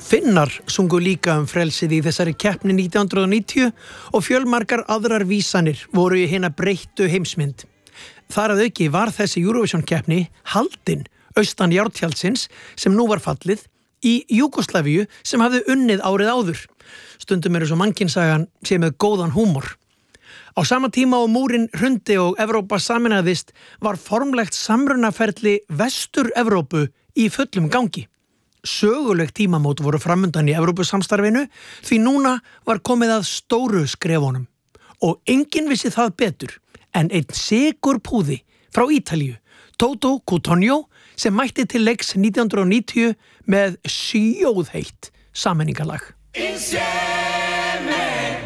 Finnar sungu líka frelsið í þessari keppni 1990 og fjölmargar aðrar vísanir voru í hina breyttu heimsmynd. Þar að auki var þessi Eurovision keppni haldin austan Járntjaldsins sem nú var fallið í Júgóslavíu sem hafði unnið árið áður. Stundum svo mannkynssagan sé með góðan húmor. Á sama tíma og múrinn hrundi og Evrópa sameinaðist var formlegt samrunaferli Vestur-Evrópu í fullum gangi. Söguleg tímamót voru framundan í Evrópusamstarfinu því núna var komið að stóru skrefunum. Og enginn vissi það betur en einn sigur púði frá Ítalíu, Toto Cutugno, sem mætti til leiks 1990 með sjóðheitt sameiningarlag. Insieme,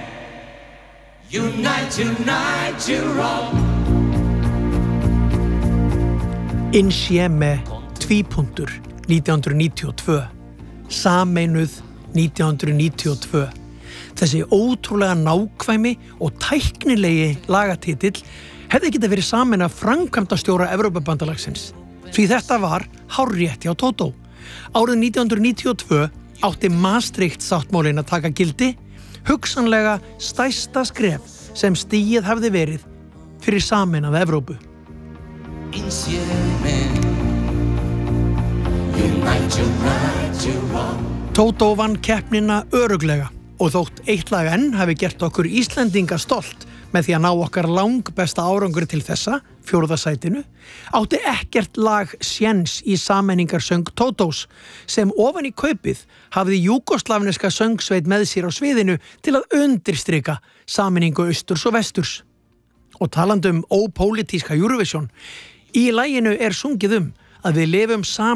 unite, unite Europe. Insieme, tvípunktur, 1992. Sameinuð 1992. Þessi ótrúlega nákvæmi og tæknilegi lagatitill hefði getað verið samin af framkvæmdastjóra Evrópubandalagsins. Því þetta var hárrétt hjá Toto. Árið 1992 átti Maastricht sáttmálinn að taka gildi, hugsanlega stærsta skref sem stigið hafði verið fyrir sameinaða Evrópu. Toto vann keppnina örugglega og þótt eitt lag enn hafi gert okkur Íslendinga stolt með því að ná okkar langbesta árangur til þessa, 4. sætinu, átti ekkert lag séns í sameiningarsöng Totos sem ofan í kaupið hafði júgóslavneska söngsveit með sér á sviðinu til að undirstrika sameiningu austurs og vesturs. Og talandi ópólitíska Eurovision, í laginu sungið að við lifum saman